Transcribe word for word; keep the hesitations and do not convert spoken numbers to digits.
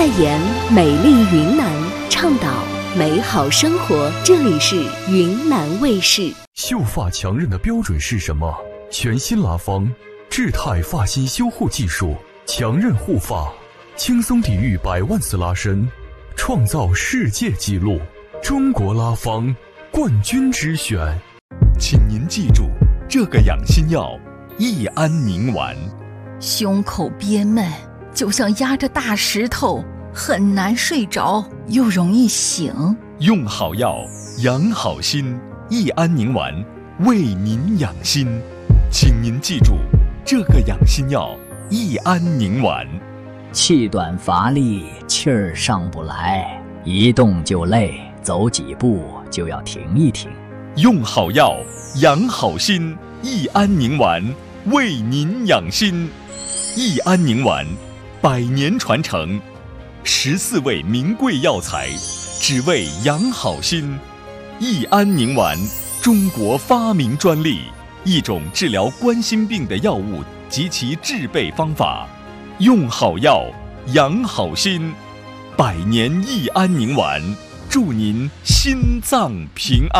言美丽云南，倡导美好生活。这里是云南卫视。 秀发强韧的标准是什么？全新拉芳智泰发型修护技术，强韧护发，轻松抵御百万次拉伸，创造世界纪录。中国拉芳冠军之选。 请您记住这个养心药益安宁丸。 胸口憋闷，就像压着大石头，很难睡着，又容易醒。 用好药养好心，益安宁丸为您养心。请您记住这个养心药益安宁丸。 气短乏力，气儿上不来，一动就累，走几步就要停一停。 用好药养好心，益安宁丸为您养心。益安宁丸百年传承，十四味名贵药材，只为养好心。益安宁丸中国发明专利，一种治疗冠心病的药物及其制备方法。用好药养好心，百年益安宁丸，祝您心脏平安。